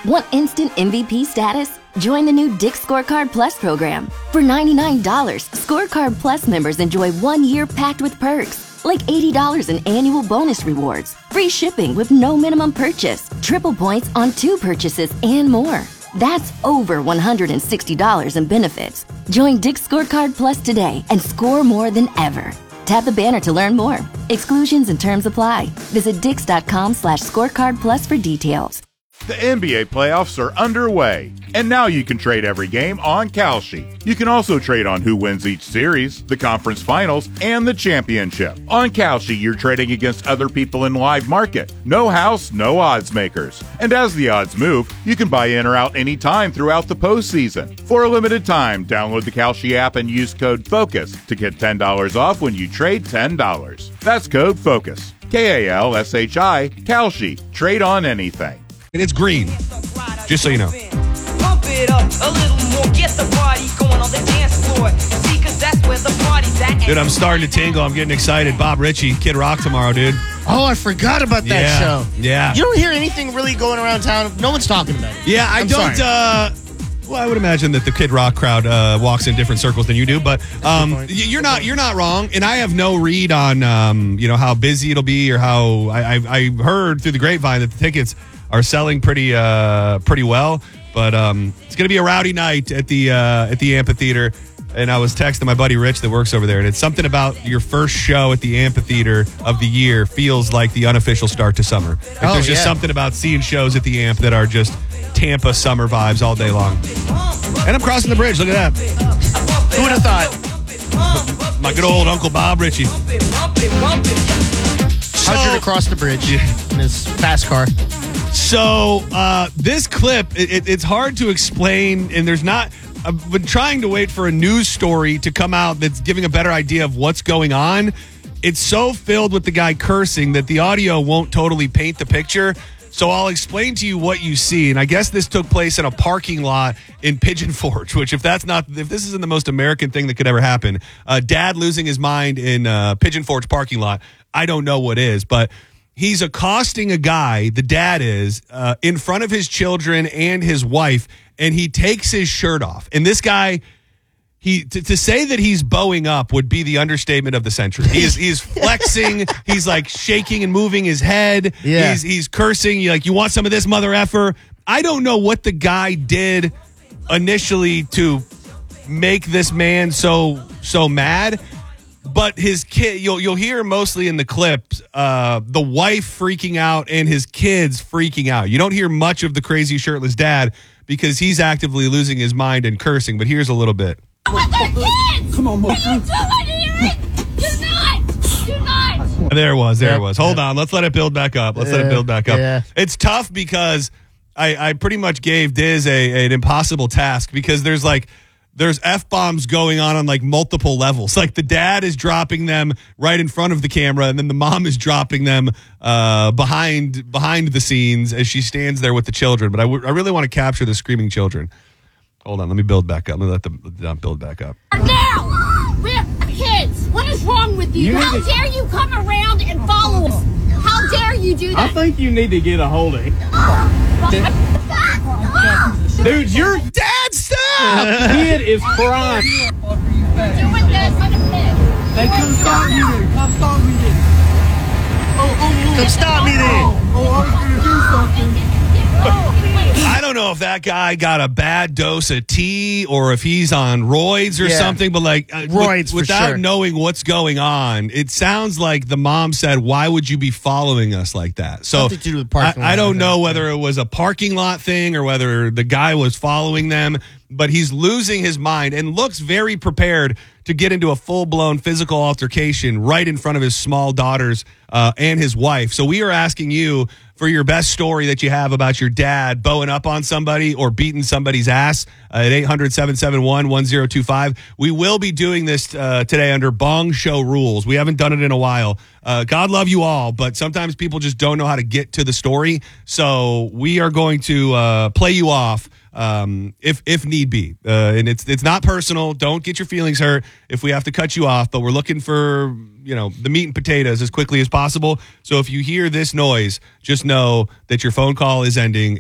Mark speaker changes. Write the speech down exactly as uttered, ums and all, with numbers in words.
Speaker 1: Want instant M V P status? Join the new Dick's Scorecard Plus program. For ninety-nine dollars, Scorecard Plus members enjoy one year packed with perks, like eighty dollars in annual bonus rewards, free shipping with no minimum purchase, triple points on two purchases, and more. That's over one hundred sixty dollars in benefits. Join Dick's Scorecard Plus today and score more than ever. Tap the banner to learn more. Exclusions and terms apply. Visit dix.com slash scorecard plus for details.
Speaker 2: The N B A playoffs are underway, and now you can trade every game on Kalshi. You can also trade on who wins each series, the conference finals, and the championship. On Kalshi, you're trading against other people in live market. No house, no odds makers. And as the odds move, you can buy in or out anytime throughout the postseason. For a limited time, download the Kalshi app and use code FOCUS to get ten dollars off when you trade ten dollars. That's code FOCUS. K A L S H I, Kalshi. Trade on anything.
Speaker 3: And it's green, just so you know.
Speaker 4: Pump it up a little more, get the party going on the dance floor. See, cause that's where the party's at.
Speaker 3: Dude, I'm starting to tingle. I'm getting excited. Bob Ritchie, Kid Rock tomorrow, dude.
Speaker 5: Oh, I forgot about that
Speaker 3: yeah.
Speaker 5: show.
Speaker 3: Yeah.
Speaker 5: You don't hear anything really going around town. No one's talking about it.
Speaker 3: Yeah, I
Speaker 5: I'm
Speaker 3: don't. Uh, well, I would imagine that the Kid Rock crowd uh, walks in different circles than you do, but um, you're not. You're not wrong, and I have no read on um, you know how busy it'll be or how I, I, I heard through the grapevine that the tickets are selling pretty uh, pretty well, but um, it's going to be a rowdy night at the uh, at the amphitheater. And I was texting my buddy Rich that works over there, and it's something about your first show at the amphitheater of the year feels like the unofficial start to summer. Like
Speaker 5: oh,
Speaker 3: there's just
Speaker 5: yeah. something
Speaker 3: about seeing shows at the amp that are just Tampa summer vibes all day long. And I'm crossing the bridge. Look at that.
Speaker 5: Who would have thought?
Speaker 3: My good old Uncle Bob Ritchie.
Speaker 5: So, How'd you cross the bridge in his fast car?
Speaker 3: So uh, this clip, it, it, it's hard to explain, and there's not. I've been trying to wait for a news story to come out that's giving a better idea of what's going on. It's so filled with the guy cursing that the audio won't totally paint the picture. So I'll explain to you what you see. And I guess this took place in a parking lot in Pigeon Forge, which if that's not, if this isn't the most American thing that could ever happen, uh, dad losing his mind in uh, Pigeon Forge parking lot, I don't know what is, but he's accosting a guy, the dad is, uh, in front of his children and his wife, and he takes his shirt off. And this guy, he to, to say that he's bowing up would be the understatement of the century. He is he's flexing, he's like shaking and moving his head.
Speaker 5: Yeah.
Speaker 3: He's he's cursing. You're like, you want some of this, mother effer? I don't know what the guy did initially to make this man so so mad. But his kid, you'll you'll hear mostly in the clips, uh, the wife freaking out and his kids freaking out. You don't hear much of the crazy shirtless dad because he's actively losing his mind and cursing. But here's a little bit.
Speaker 6: With their kids! Come on, What are you doing? Do not! Do not!
Speaker 3: There it was. There
Speaker 5: Yep,
Speaker 3: it was. Hold
Speaker 5: yep.
Speaker 3: on. Let's let it build back up. Let's let it
Speaker 5: Yeah,
Speaker 3: build back up.
Speaker 5: yeah.
Speaker 3: It's tough because I, I pretty much gave Diz a, an impossible task because there's like, there's F-bombs going on on like multiple levels. Like the dad is dropping them right in front of the camera, and then the mom is dropping them uh, behind behind the scenes as she stands there with the children. But I, w- I really want to capture the screaming children. Hold on, let me build back up. Let me let them let build back up.
Speaker 6: Now! We're kids! What is wrong with you?
Speaker 7: You
Speaker 6: How
Speaker 7: need to-
Speaker 6: dare you come around and follow us? How dare you do
Speaker 7: I
Speaker 6: that?
Speaker 7: think you need to get a hold of it. Dude, your
Speaker 3: Dad, stop!
Speaker 7: kid is crying.
Speaker 6: Doing this on a kid.
Speaker 7: They come stop me then. Come stop me then. Oh, oh,
Speaker 5: Come stop me then.
Speaker 7: oh, oh, I was going to do something.
Speaker 3: I don't know if that guy got a bad dose of tea or if he's on roids or
Speaker 5: Yeah.
Speaker 3: something, but like uh,
Speaker 5: Roids,
Speaker 3: with-
Speaker 5: for
Speaker 3: without
Speaker 5: sure.
Speaker 3: knowing what's going on, it sounds like the mom said, "Why would you be following us like that?" So
Speaker 5: Something to do with parking
Speaker 3: I, I
Speaker 5: lot,
Speaker 3: don't
Speaker 5: I
Speaker 3: know
Speaker 5: think.
Speaker 3: whether it was a parking lot thing or whether the guy was following them, but he's losing his mind and looks very prepared to get into a full-blown physical altercation right in front of his small daughters uh, and his wife. So we are asking you for your best story that you have about your dad bowing up on somebody or beating somebody's ass uh, at eight hundred, seven seven one, one zero two five. We will be doing this uh, today under Bong Show rules. We haven't done it in a while. Uh, God love you all, but sometimes people just don't know how to get to the story. So we are going to uh, play you off um, if if need be. Uh, and it's it's not personal. Don't get your feelings hurt if we have to cut you off, but we're looking for, you know, the meat and potatoes as quickly as possible. So if you hear this noise, just know that your phone call is ending